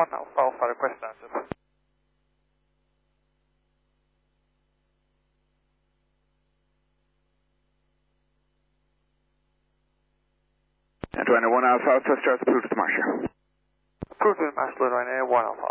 1 Alpha, request answered. And Ryanair 1 Alpha, thrust start approved with Marshall. Approved with Master Ryanair 1 Alpha.